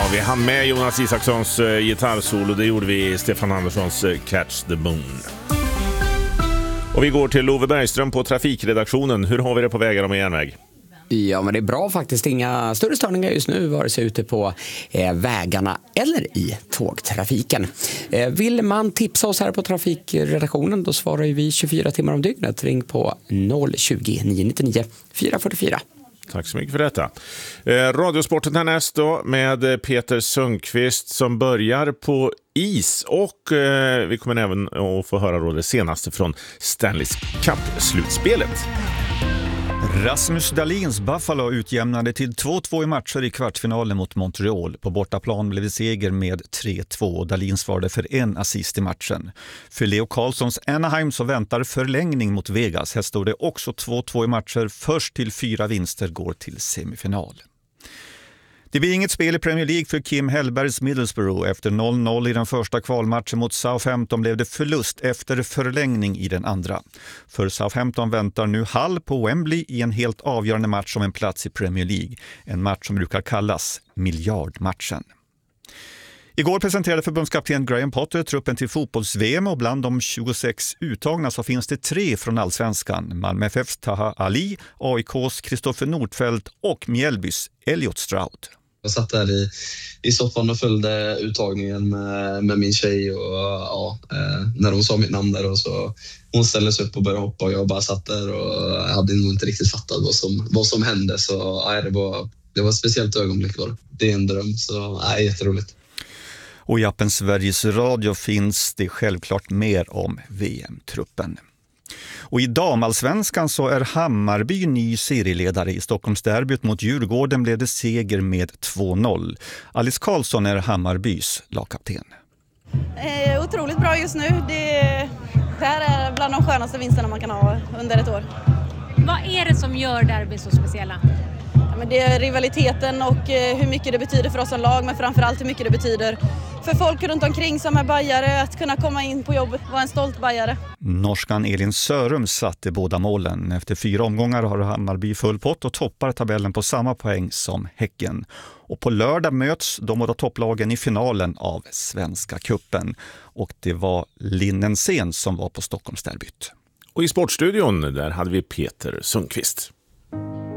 Ja, vi hann med Jonas Isakssons gitarrsolo. Det gjorde vi i Stefan Anderssons Catch the Moon. Och vi går till Ove Bergström på trafikredaktionen. Hur har vi det på vägar och med järnväg? Ja, men det är bra faktiskt. Inga större störningar just nu, vare sig ute på vägarna eller i tågtrafiken. Vill man tipsa oss här på trafikredaktionen, då svarar vi 24 timmar om dygnet. Ring på 020 999 444. Tack så mycket för detta. Radiosporten härnäst då med Peter Sundqvist som börjar på is. Och vi kommer även att få höra då det senaste från Stanley Cup-slutspelet. Rasmus Dahlins Buffalo utjämnade till 2-2 i matcher i kvartsfinalen mot Montreal. På bortaplan blev det seger med 3-2. Dahlin svarade för en assist i matchen. För Leo Carlssons Anaheim så väntar förlängning mot Vegas. Här står det också 2-2 i matcher. Först till 4 vinster går till semifinal. Det blir inget spel i Premier League för Kim Hellbergs Middlesbrough. Efter 0-0 i den första kvalmatchen mot Southampton blev det förlust efter förlängning i den andra. För Southampton väntar nu Hull på Wembley i en helt avgörande match om en plats i Premier League. En match som brukar kallas miljardmatchen. Igår presenterade förbundskapten Graham Potter truppen till fotbolls-VM och bland de 26 uttagna så finns det 3 från Allsvenskan. Malmö FFs Taha Ali, AIKs Kristoffer Nordfeldt och Mjällbys Elliot Stroud. Jag satt där i soffan och följde uttagningen med min tjej och när hon sa mitt namn där och så hon ställde sig upp och började hoppa och jag bara satt där och hade nog inte riktigt fattat vad som hände, så det var ett speciellt ögonblick då. Det är en dröm, så jätteroligt. Och i appen Sveriges Radio finns det självklart mer om VM-truppen. Och i damallsvenskan så är Hammarby ny serieledare. I Stockholmsderbyt mot Djurgården blev det seger med 2-0. Alice Karlsson är Hammarbys lagkapten. Otroligt bra just nu. Det här är bland de skönaste vinsterna man kan ha under ett år. Vad är det som gör derby så speciella? Men det är rivaliteten och hur mycket det betyder för oss som lag, men framförallt hur mycket det betyder för folk runt omkring som är bajare att kunna komma in på jobb, vara en stolt bajare. Norskan Elin Sörum satte båda målen. Efter 4 omgångar har Hammarby full pott och toppar tabellen på samma poäng som Häcken. Och på lördag möts de båda topplagen i finalen av Svenska Cupen. Och det var Linnensen som var på Stockholmsderbyt. Och i sportstudion där hade vi Peter Sundqvist.